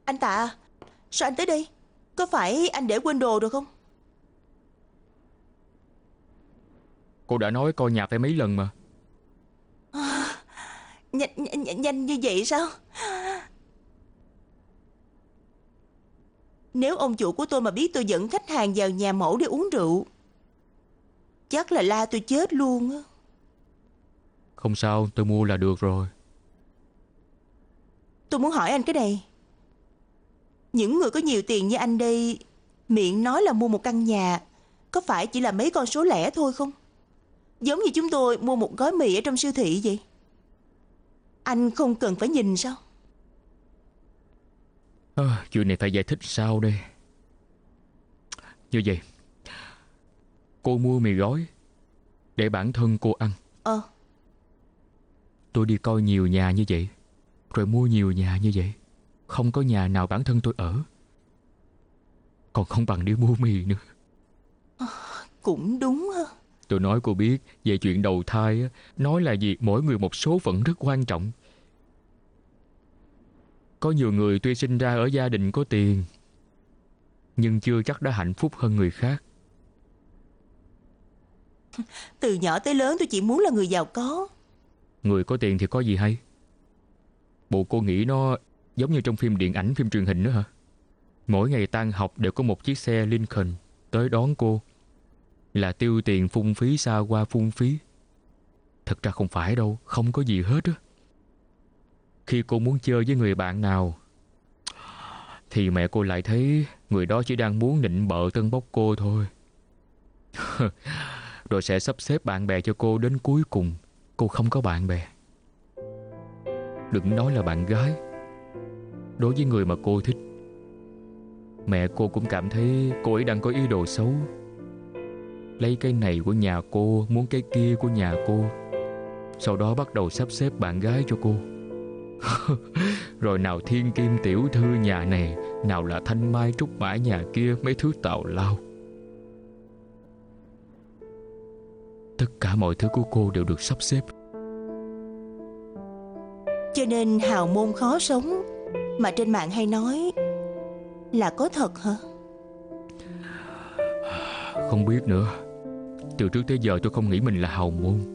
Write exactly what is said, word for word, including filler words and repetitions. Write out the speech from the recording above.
Anh Tạ, sao anh tới đây? Có phải anh để quên đồ rồi không? Cô đã nói coi nhà phải mấy lần mà. Nhanh, nhanh, nhanh như vậy sao? Nếu ông chủ của tôi mà biết tôi dẫn khách hàng vào nhà mẫu để uống rượu, chắc là la tôi chết luôn á. Không sao, tôi mua là được rồi. Tôi muốn hỏi anh cái này. Những người có nhiều tiền như anh đây, miệng nói là mua một căn nhà, có phải chỉ là mấy con số lẻ thôi không? Giống như chúng tôi mua một gói mì ở trong siêu thị vậy. Anh không cần phải nhìn sao? À, chuyện này phải giải thích sao đây? Như vậy, cô mua mì gói để bản thân cô ăn. Ờ. Tôi đi coi nhiều nhà như vậy, rồi mua nhiều nhà như vậy, không có nhà nào bản thân tôi ở. Còn không bằng đi mua mì nữa. Cũng đúng ha. Tôi nói cô biết về chuyện đầu thai á, nói là việc mỗi người một số phận rất quan trọng. Có nhiều người tuy sinh ra ở gia đình có tiền, nhưng chưa chắc đã hạnh phúc hơn người khác. Từ nhỏ tới lớn tôi chỉ muốn là người giàu có. Người có tiền thì có gì hay? Bộ cô nghĩ nó giống như trong phim điện ảnh, phim truyền hình nữa hả? Mỗi ngày tan học đều có một chiếc xe Lincoln tới đón cô, là tiêu tiền phung phí xa hoa phung phí. Thật ra không phải đâu, không có gì hết á. Khi cô muốn chơi với người bạn nào thì mẹ cô lại thấy người đó chỉ đang muốn nịnh bợ tâng bốc cô thôi. Rồi sẽ sắp xếp bạn bè cho cô, đến cuối cùng cô không có bạn bè. Đừng nói là bạn gái, đối với người mà cô thích, mẹ cô cũng cảm thấy cô ấy đang có ý đồ xấu. Lấy cái này của nhà cô, muốn cái kia của nhà cô, sau đó bắt đầu sắp xếp bạn gái cho cô. Rồi nào thiên kim tiểu thư nhà này, nào là thanh mai trúc mã nhà kia, mấy thứ tào lao. Tất cả mọi thứ của cô đều được sắp xếp. Cho nên hào môn khó sống mà trên mạng hay nói là có thật hả? Không biết nữa. Từ trước tới giờ tôi không nghĩ mình là hào môn.